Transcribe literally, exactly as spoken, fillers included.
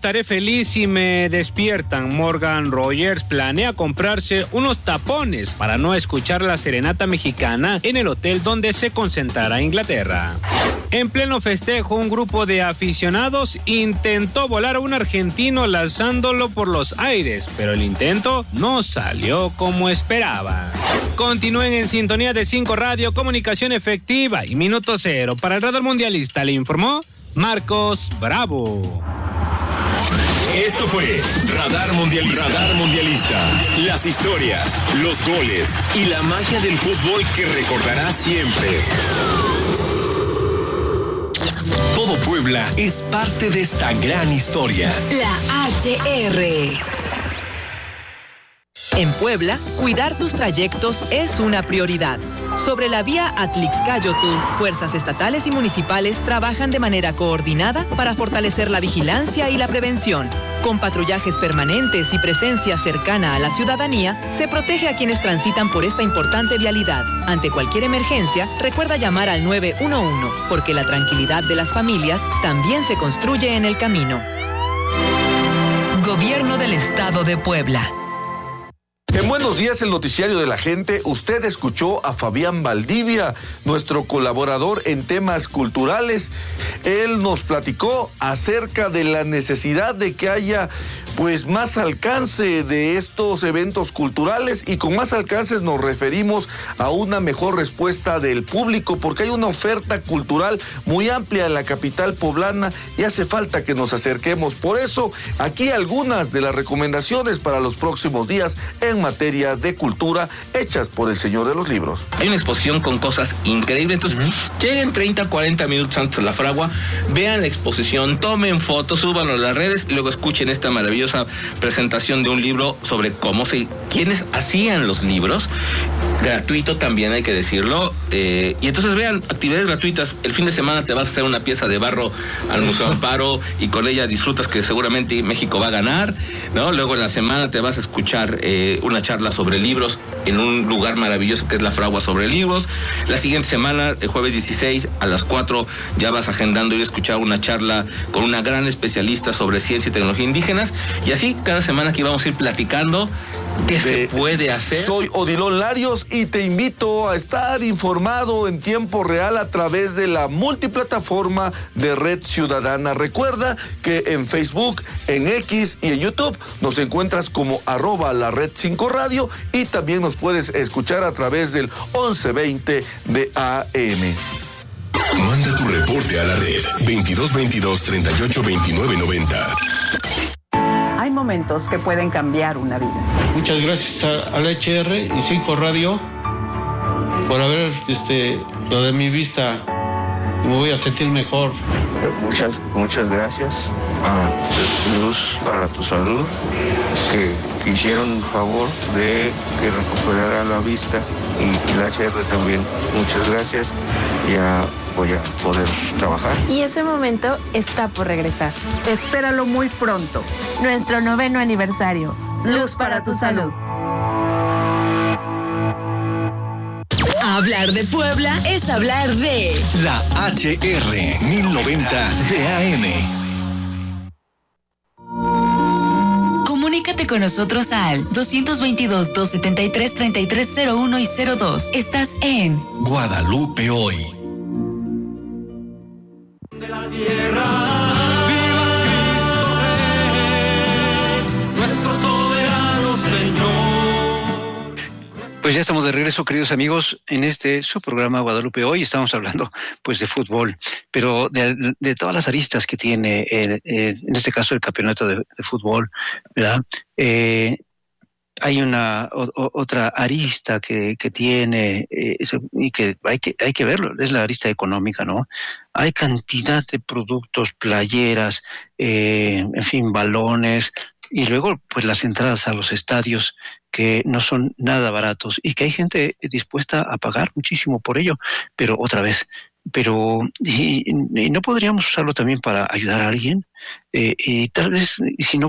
estaré feliz si me despiertan. Morgan Rogers planea comprarse unos tapones para no escuchar la serenata mexicana en el hotel donde se concentrará Inglaterra. En pleno festejo, un grupo de aficionados intentó volar a un argentino lanzándolo por los aires, pero el intento no salió como esperaba. Continúen en sintonía de cinco Radio, comunicación efectiva y minuto cero. Para el Radar Mundialista le informó Marcos Bravo. Esto fue Radar Mundialista. Radar Mundialista. Las historias, los goles y la magia del fútbol que recordarás siempre. Todo Puebla es parte de esta gran historia. La H R. En Puebla, cuidar tus trayectos es una prioridad. Sobre la vía Atlixcáyotl, fuerzas estatales y municipales trabajan de manera coordinada para fortalecer la vigilancia y la prevención. Con patrullajes permanentes y presencia cercana a la ciudadanía, se protege a quienes transitan por esta importante vialidad. Ante cualquier emergencia, recuerda llamar al nueve uno uno, porque la tranquilidad de las familias también se construye en el camino. Gobierno del Estado de Puebla. En Buenos Días, el noticiario de la gente, usted escuchó a Fabián Valdivia, nuestro colaborador en temas culturales. Él nos platicó acerca de la necesidad de que haya pues más alcance de estos eventos culturales, y con más alcances nos referimos a una mejor respuesta del público, porque hay una oferta cultural muy amplia en la capital poblana y hace falta que nos acerquemos. Por eso, aquí algunas de las recomendaciones para los próximos días en materia de cultura hechas por el señor de los libros. Hay una exposición con cosas increíbles, entonces uh-huh. lleguen treinta, cuarenta minutos antes de la fragua, vean la exposición, tomen fotos, súbanlo a las redes y luego escuchen esta maravillosa presentación de un libro sobre cómo se, quiénes hacían los libros, gratuito también hay que decirlo, eh, y entonces vean actividades gratuitas. El fin de semana te vas a hacer una pieza de barro al Museo Amparo y con ella disfrutas que seguramente México va a ganar, ¿no? Luego en la semana te vas a escuchar eh, una charla sobre libros en un lugar maravilloso que es la Fragua sobre libros. La siguiente semana, el jueves dieciséis a las cuatro, ya vas agendando ir a escuchar una charla con una gran especialista sobre ciencia y tecnología indígenas, y así cada semana aquí vamos a ir platicando qué de, se puede hacer. Soy Odilon Larios y te invito a estar informado en tiempo real a través de la multiplataforma de Red Ciudadana. Recuerda que en Facebook, en X y en YouTube nos encuentras como arroba la Red cinco Radio, y también nos puedes escuchar a través del once veinte de A M. Manda tu reporte a la red veintidós veintidós treinta y ocho veintinueve noventa. Hay momentos que pueden cambiar una vida. Muchas gracias a, a la H R y cinco Radio por haber este, lo de mi vista. Me voy a sentir mejor. Muchas, muchas gracias a Luz para tu Salud, que, que hicieron favor de que recuperara la vista, y, y la H R también. Muchas gracias. Ya voy a poder trabajar. Y ese momento está por regresar. Espéralo muy pronto. Nuestro noveno aniversario. Luz para tu salud. Hablar de Puebla es hablar de la H R mil noventa de A M. Comunícate con nosotros al dos veintidós, doscientos setenta y tres, treinta y tres cero uno y cero dos. Estás en Guadalupe Hoy. De la tierra, viva Cristo Rey, nuestro soberano Señor. Pues ya estamos de regreso, queridos amigos, en este su programa Guadalupe Hoy. Estamos hablando pues de fútbol, pero de, de todas las aristas que tiene, eh, eh, en este caso el campeonato de, de fútbol, ¿verdad? Eh, hay una o, otra arista que, que tiene eh, y que hay que hay que verlo, es la arista económica, ¿no? Hay cantidad de productos, playeras, eh, en fin, balones, y luego pues las entradas a los estadios que no son nada baratos y que hay gente dispuesta a pagar muchísimo por ello, pero otra vez, pero y, y no podríamos usarlo también para ayudar a alguien, eh, y tal vez si no